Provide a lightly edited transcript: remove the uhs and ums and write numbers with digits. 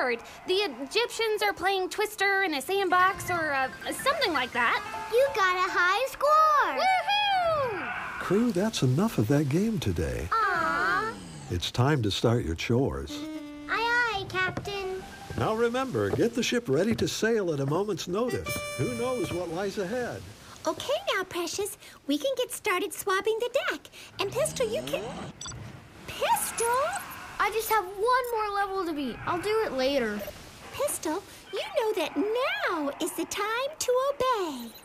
scared. The Egyptians are playing Twister in a sandbox or something like that. You got a high score! Woohoo! Crew, that's enough of that game today. Aww. It's time to start your chores. Aye, aye, Captain. Now remember, get the ship ready to sail at a moment's notice. Who knows what lies ahead? Okay now, Precious. We can get started swabbing the deck. And Pistol, you can... Pistol? I just have one more level to beat. I'll do it later. Pistol, you know that now is the time to obey.